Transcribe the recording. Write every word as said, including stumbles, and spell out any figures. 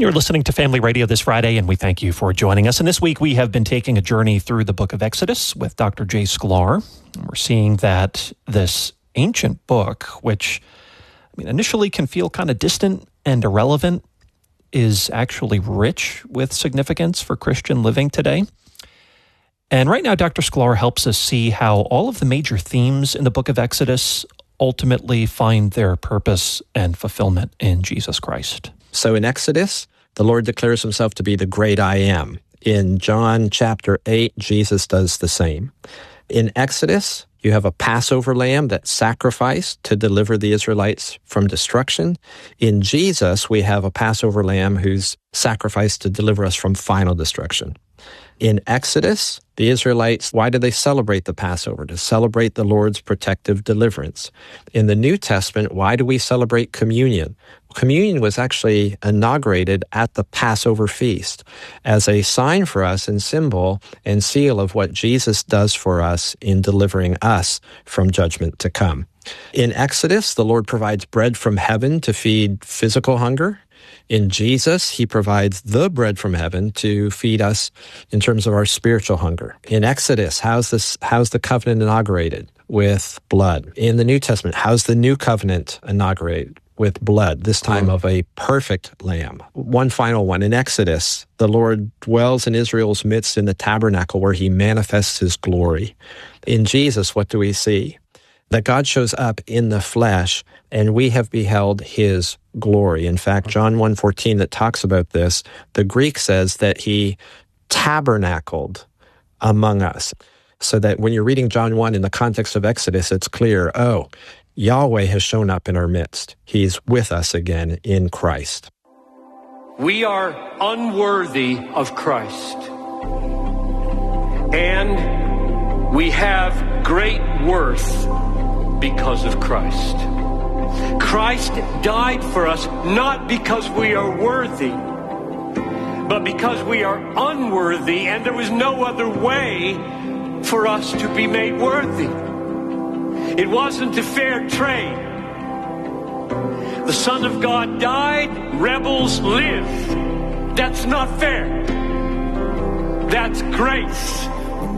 You're listening to Family Radio this Friday, and we thank you for joining us. And this week, we have been taking a journey through the book of Exodus with Doctor Jay Sklar. We're seeing that this ancient book, which I mean, initially can feel kind of distant and irrelevant, is actually rich with significance for Christian living today. And right now, Doctor Sklar helps us see how all of the major themes in the book of Exodus ultimately find their purpose and fulfillment in Jesus Christ. So in Exodus, the Lord declares himself to be the great I am. In John chapter eight, Jesus does the same. In Exodus, you have a Passover lamb that's sacrificed to deliver the Israelites from destruction. In Jesus, we have a Passover lamb who's sacrificed to deliver us from final destruction. In Exodus, the Israelites, why do they celebrate the Passover? To celebrate the Lord's protective deliverance. In the New Testament, why do we celebrate communion? Communion was actually inaugurated at the Passover feast as a sign for us and symbol and seal of what Jesus does for us in delivering us from judgment to come. In Exodus, the Lord provides bread from heaven to feed physical hunger. In Jesus, he provides the bread from heaven to feed us in terms of our spiritual hunger. In Exodus, how's this, how's the covenant inaugurated? With blood. In the New Testament, how's the new covenant inaugurated? With blood, this time of a perfect lamb. One final one. In Exodus, the Lord dwells in Israel's midst in the tabernacle where he manifests his glory. In Jesus, what do we see? That God shows up in the flesh, and we have beheld his glory. In fact, John one fourteen that talks about this, the Greek says that he tabernacled among us. So that when you're reading John one in the context of Exodus, it's clear, oh, Yahweh has shown up in our midst. He's with us again in Christ. We are unworthy of Christ, and we have great worth because of Christ. Christ died for us not because we are worthy, but because we are unworthy, and there was no other way for us to be made worthy. It wasn't a fair trade. The Son of God died, rebels lived. That's not fair. That's grace.